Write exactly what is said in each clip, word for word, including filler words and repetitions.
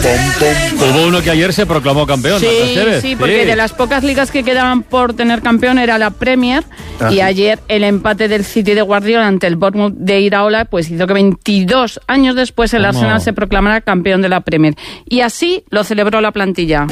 Hubo uno que ayer se proclamó campeón. Sí, ¿no? sí, porque sí. de las pocas ligas que quedaban por tener campeón era la Premier. Ajá. Y ayer el empate del City de Guardiola ante el Bournemouth de Iraola pues hizo que veintidós años después el ¿Cómo? Arsenal se proclamara campeón de la Premier. Y así lo celebró la plantilla.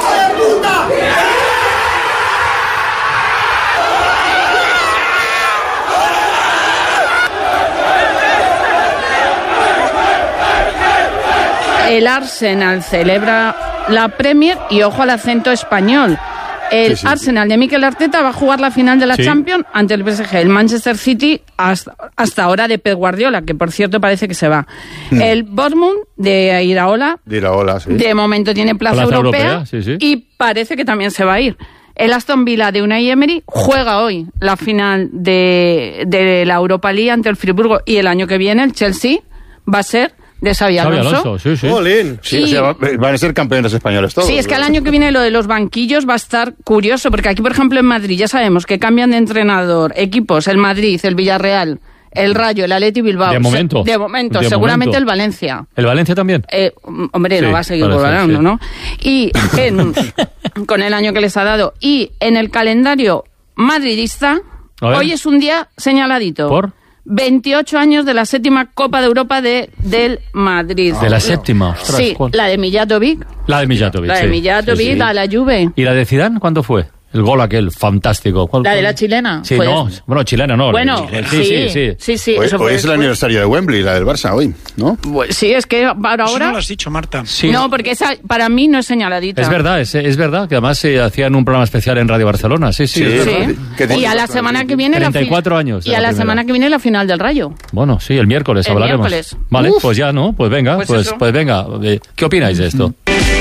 El Arsenal celebra la Premier y ojo al acento español. El sí, sí. Arsenal de Mikel Arteta va a jugar la final de la sí. Champions ante el P S G. El Manchester City hasta, hasta ahora de Pep Guardiola, que por cierto parece que se va. Mm. El Bournemouth de Iraola, de, Iraola, sí. de momento tiene plaza, plaza europea, europea sí, sí. y parece que también se va a ir. El Aston Villa de Unai Emery juega hoy la final de, de la Europa League ante el Friburgo y el año que viene el Chelsea va a ser de Xabi Alonso. Alonso. Sí, sí. Sí, y, o sea, van a ser campeones españoles todos. Sí, es que el año que viene lo de los banquillos va a estar curioso, porque aquí, por ejemplo, en Madrid ya sabemos que cambian de entrenador equipos, el Madrid, el Villarreal, el Rayo, el Athletic Bilbao. De momento. De momento, de seguramente momento. El Valencia. ¿El Valencia también? Eh, hombre, sí, no va a seguir gobernando, sí. ¿no? Y en, con el año que les ha dado. Y en el calendario madridista, hoy es un día señaladito. ¿Por? veintiocho años de la séptima Copa de Europa de, del Madrid. ¿De la séptima? Ostras, sí, ¿cuál? La de Mijatovic. La de Mijatovic, La de sí. Mijatovic, sí, sí. La de la Juve. ¿Y la de Zidane cuándo fue? El gol aquel, fantástico. ¿Cuál, la cuál? de la chilena. Sí, pues... no, bueno, chilena no. Bueno, sí, sí, sí. sí, sí, sí hoy, eso hoy fue, es el aniversario de Wembley, la del Barça, hoy, ¿no? Pues, sí, es que para ahora... Eso no lo has dicho, Marta. Sí. No, porque esa para mí no es señaladita. Es verdad, es, es verdad, que además se eh, hacían un programa especial en Radio Barcelona, sí, sí. sí, es sí. Y a la semana que viene... treinta y cuatro la años. Y a la, la semana que viene la final del Rayo. Bueno, sí, el miércoles el hablaremos. Miércoles. Vale, Uf. pues ya, ¿no? Pues venga, pues, pues, pues venga. ¿Qué opináis de esto?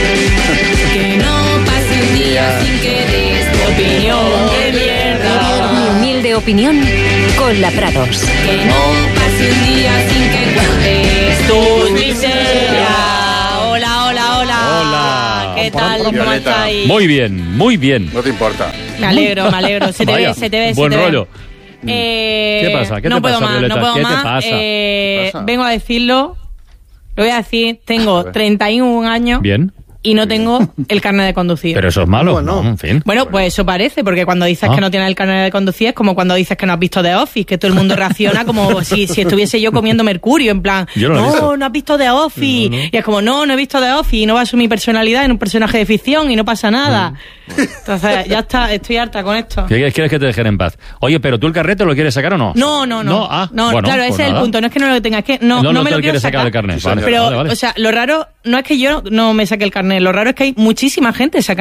Que no pase un día sin que des tu opinión de mierda. Mi humilde opinión con la Prados. Que no pase un día sin que cuentes tus miserias. Hola, hola, hola. Hola. ¿Qué tal? ¿Cómo Violeta. estáis? Muy bien, muy bien. No te importa. Me alegro, me alegro. Se te Vaya, ve, se te ve, buen se te rollo. ve. Eh, ¿Qué pasa? ¿Qué no te puedo pasa, más, Violeta? no puedo ¿Qué te más. pasa? Eh, ¿Qué pasa? Vengo a decirlo. Lo voy a decir. Tengo treinta y un años. Bien. Y no tengo el carnet de conducir. Pero eso es malo, Bueno. ¿no? En fin. Bueno, pues eso parece, porque cuando dices Ah. que no tienes el carnet de conducir es como cuando dices que no has visto The Office, que todo el mundo reacciona como si, si estuviese yo comiendo mercurio, en plan, Yo no lo he visto. no, no has visto The Office. No, no. Y es como, no, no he visto The Office, y no baso mi personalidad en un personaje de ficción y no pasa nada. Entonces, ya está, estoy harta con esto. ¿Qué quieres que te dejen en paz? Oye, ¿pero tú el carnet lo quieres sacar o no? No, no, no. No, ah, no bueno, claro, pues ese es el nada. punto. No es que no lo tenga, es que no, No, no, no me te lo lo quiero quieres sacar sacar. del carnet. Sí, Vale, Pero, vale, vale. o sea, lo raro no es que yo no me saque el carnet, lo raro es que hay muchísima gente sacando